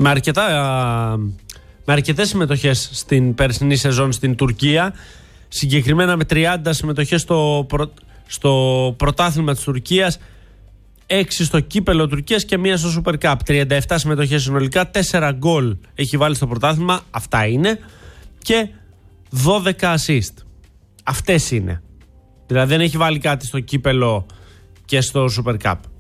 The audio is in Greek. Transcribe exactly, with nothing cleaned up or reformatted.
Με, αρκετά, με αρκετές συμμετοχές στην περσινή σεζόν στην Τουρκία. Συγκεκριμένα με τριάντα συμμετοχές στο, προ, στο πρωτάθλημα της Τουρκίας, έξι στο κύπελο Τουρκίας και μία στο Super Cup. τριάντα επτά συμμετοχές συνολικά, τέσσερα γκολ έχει βάλει στο πρωτάθλημα, αυτά είναι, και δώδεκα assist. Αυτές είναι. Δηλαδή δεν έχει βάλει κάτι στο κύπελο και στο Super Cup.